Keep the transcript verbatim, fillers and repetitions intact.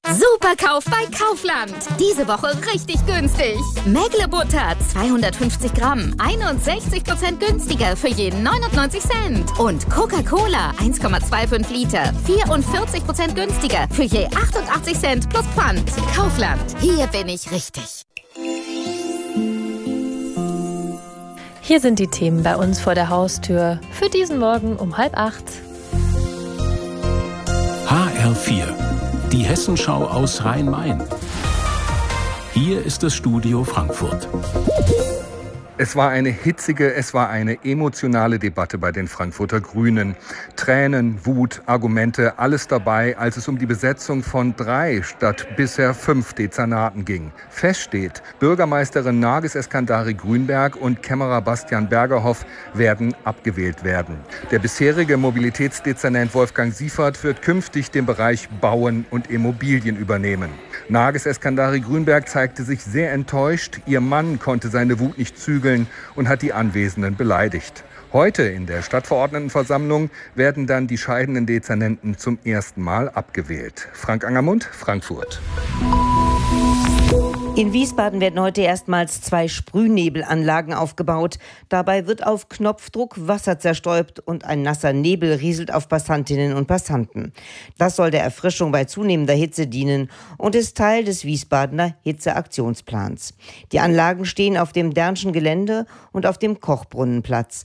Superkauf bei Kaufland. Diese Woche richtig günstig. Mägle-Butter zweihundertfünfzig Gramm, einundsechzig Prozent günstiger für jeden neunundneunzig Cent. Und Coca-Cola eins Komma fünfundzwanzig Liter, vierundvierzig Prozent günstiger für je achtundachtzig Cent plus Pfand. Kaufland, hier bin ich richtig. Hier sind die Themen bei uns vor der Haustür für diesen Morgen um halb acht. H R vier, die Hessenschau aus Rhein-Main. Hier ist das Studio Frankfurt. Es war eine hitzige, es war eine emotionale Debatte bei den Frankfurter Grünen. Tränen, Wut, Argumente, alles dabei, als es um die Besetzung von drei statt bisher fünf Dezernaten ging. Fest steht, Bürgermeisterin Nargis Eskandari-Grünberg und Kämmerer Bastian Bergerhoff werden abgewählt werden. Der bisherige Mobilitätsdezernent Wolfgang Siefert wird künftig den Bereich Bauen und Immobilien übernehmen. Nargis Eskandari-Grünberg zeigte sich sehr enttäuscht. Ihr Mann konnte seine Wut nicht zügeln und hat die Anwesenden beleidigt. Heute in der Stadtverordnetenversammlung werden dann die scheidenden Dezernenten zum ersten Mal abgewählt. Frank Angermund, Frankfurt. In Wiesbaden werden heute erstmals zwei Sprühnebelanlagen aufgebaut. Dabei wird auf Knopfdruck Wasser zerstäubt und ein nasser Nebel rieselt auf Passantinnen und Passanten. Das soll der Erfrischung bei zunehmender Hitze dienen und ist Teil des Wiesbadener Hitzeaktionsplans. Die Anlagen stehen auf dem Dernschen Gelände und auf dem Kochbrunnenplatz.